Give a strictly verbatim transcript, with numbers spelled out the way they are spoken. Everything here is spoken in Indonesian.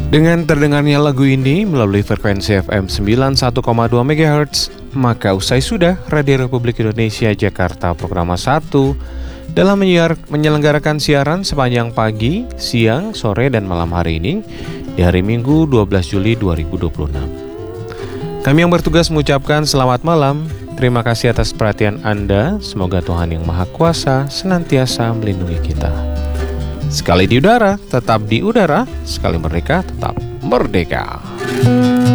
Dengan terdengarnya lagu ini melalui frekuensi F M sembilan puluh satu koma dua megahertz, maka usai sudah Radio Republik Indonesia Jakarta Program satu dalam menyiar, menyelenggarakan siaran sepanjang pagi, siang, sore, dan malam hari ini di hari Minggu dua belas Juli dua ribu dua puluh enam. Kami yang bertugas mengucapkan selamat malam. Terima kasih atas perhatian Anda. Semoga Tuhan Yang Maha Kuasa senantiasa melindungi kita. Sekali di udara, tetap di udara. Sekali merdeka, tetap merdeka.